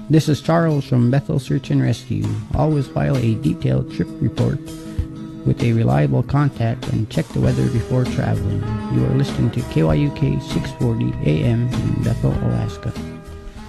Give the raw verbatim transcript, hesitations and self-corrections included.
This is Charles from Bethel Search and Rescue. Always file a detailed trip report with a reliable contact and check the weather before traveling. You are listening to K Y U K six forty A M in Bethel, Alaska.